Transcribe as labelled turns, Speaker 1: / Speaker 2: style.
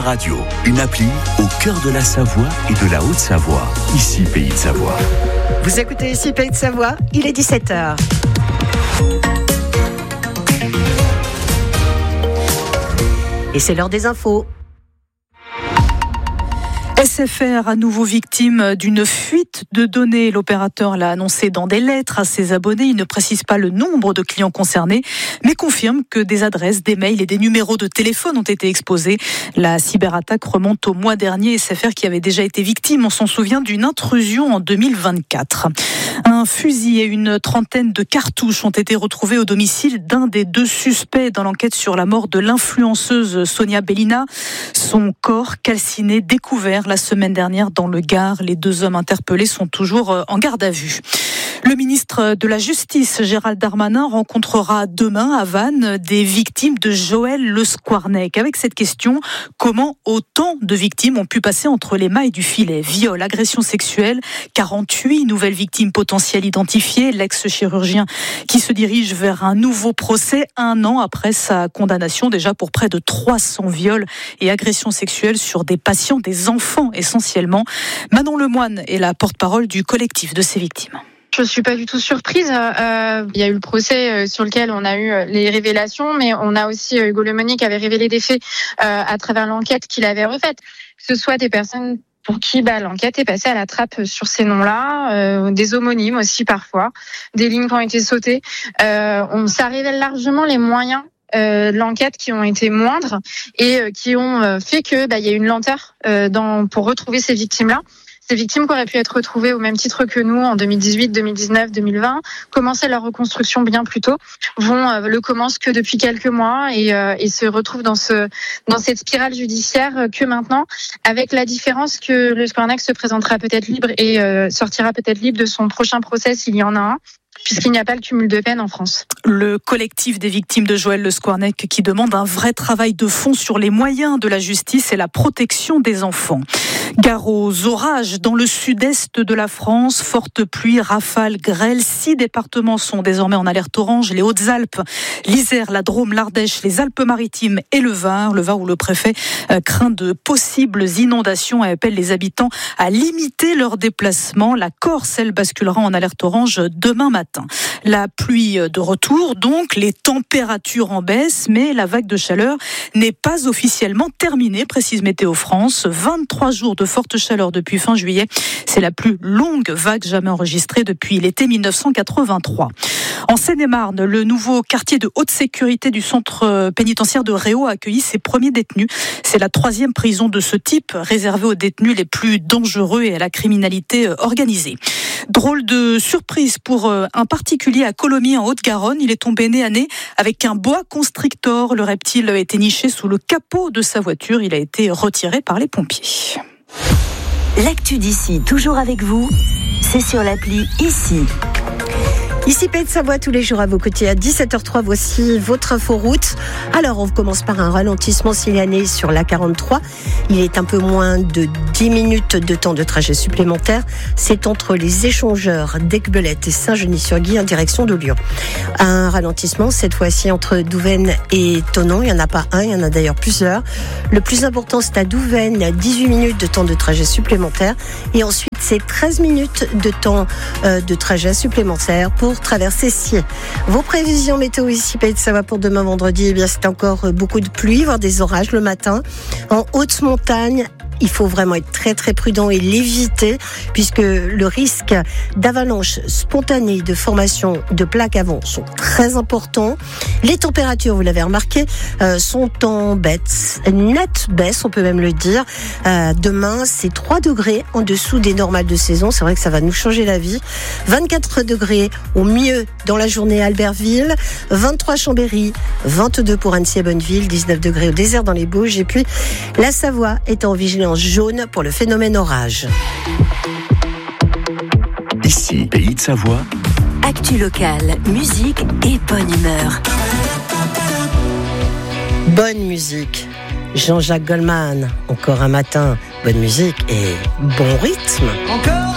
Speaker 1: Radio, une appli au cœur de la Savoie et de la Haute-Savoie. Ici, Pays de Savoie.
Speaker 2: Vous écoutez ici Pays de Savoie, il est 17h. Et c'est l'heure des infos.
Speaker 3: SFR à nouveau victime d'une fuite de données. L'opérateur l'a annoncé dans des lettres à ses abonnés. Il ne précise pas le nombre de clients concernés, mais confirme que des adresses, des mails et des numéros de téléphone ont été exposés. La cyberattaque remonte au mois dernier. SFR qui avait déjà été victime, on s'en souvient, d'une intrusion en 2024. Un fusil et une trentaine de cartouches ont été retrouvés au domicile d'un des deux suspects dans l'enquête sur la mort de l'influenceuse Sonia Bellina. Son corps calciné découvert la semaine dernière dans le Gard. Les deux hommes interpellés sont toujours en garde à vue. Le ministre de la Justice, Gérald Darmanin, rencontrera demain à Vannes des victimes de Joël Le Squarnec. Avec cette question, comment autant de victimes ont pu passer entre les mailles du filet ? Viol, agression sexuelle, 48 nouvelles victimes potentielles identifiées. L'ex-chirurgien qui se dirige vers un nouveau procès 1 an après sa condamnation déjà pour près de 300 viols et agressions sexuelles sur des patients, des enfants essentiellement. Manon Lemoine est la porte-parole du collectif de ces victimes.
Speaker 4: Je ne suis pas du tout surprise. Il y a eu le procès sur lequel on a eu les révélations, mais on a aussi Hugo Lemonier qui avait révélé des faits à travers l'enquête qu'il avait refaite. Que ce soit des personnes pour qui l'enquête est passée à la trappe sur ces noms-là, des homonymes aussi parfois, des lignes qui ont été sautées. Ça révèle largement les moyens de l'enquête qui ont été moindres et qui ont fait que il y a une lenteur pour retrouver ces victimes-là. Ces victimes qui auraient pu être retrouvées au même titre que nous en 2018, 2019, 2020, commençaient leur reconstruction bien plus tôt, le commencent que depuis quelques mois et se retrouvent dans cette spirale judiciaire que maintenant, avec la différence que le Squarnec se présentera peut-être libre et sortira peut-être libre de son prochain procès s'il y en a un, puisqu'il n'y a pas le cumul de peine en France.
Speaker 3: Le collectif des victimes de Joël Le Squarnec qui demande un vrai travail de fond sur les moyens de la justice et la protection des enfants. Gare aux orages dans le sud-est de la France, fortes pluies, rafales, grêles. 6 départements sont désormais en alerte orange. Les Hautes-Alpes, l'Isère, la Drôme, l'Ardèche, les Alpes-Maritimes et le Var où le préfet craint de possibles inondations et appelle les habitants à limiter leurs déplacements. La Corse, elle, basculera en alerte orange demain matin. La pluie de retour, donc les températures en baisse, mais la vague de chaleur n'est pas officiellement terminée, précise Météo France. 23 jours de forte chaleur depuis fin juillet. C'est la plus longue vague jamais enregistrée depuis l'été 1983. En Seine-et-Marne, le nouveau quartier de haute sécurité du centre pénitentiaire de Réau a accueilli ses premiers détenus. C'est la 3e prison de ce type, réservée aux détenus les plus dangereux et à la criminalité organisée. Drôle de surprise pour un particulier à Colomiers en Haute-Garonne. Il est tombé nez à nez avec un boa constrictor. Le reptile était niché sous le capot de sa voiture. Il a été retiré par les pompiers.
Speaker 5: L'actu d'ici, toujours avec vous, c'est sur l'appli Ici.
Speaker 2: Ici Pays de Savoie tous les jours à vos côtés à 17h03. Voici votre inforoute. Alors on commence par un ralentissement signalé sur l'A43. Il est un peu moins de 10 minutes de temps de trajet supplémentaire. C'est entre les échangeurs d'Aiguebelette et Saint-Genis-sur-Guy en direction de Lyon. Un ralentissement cette fois-ci entre Douvaine et Thonon. Il n'y en a pas un, il y en a d'ailleurs plusieurs. Le plus important c'est à Douvaine, 18 minutes de temps de trajet supplémentaire. Et ensuite c'est 13 minutes de temps de trajet supplémentaire pour traverser Sciez. Vos prévisions météo ici Pays de Savoie pour demain vendredi, eh bien c'est encore beaucoup de pluie, voire des orages le matin. En haute montagne, il faut vraiment être très très prudent et l'éviter puisque le risque d'avalanche spontanée, de formation de plaques à vent sont très importants. Les températures, vous l'avez remarqué, sont en nette baisse, on peut même le dire. Demain, c'est 3 degrés en dessous des normales de saison. C'est vrai que ça va nous changer la vie. 24 degrés au mieux dans la journée à Albertville, 23 Chambéry, 22 pour Annecy et Bonneville, 19 degrés au désert dans les Bauges. Et puis, la Savoie est en vigilance jaune pour le phénomène orage.
Speaker 1: Ici, Pays de Savoie.
Speaker 5: Actu locale, musique et bonne humeur.
Speaker 2: Bonne musique. Jean-Jacques Goldman, encore un matin. Bonne musique et bon rythme. Encore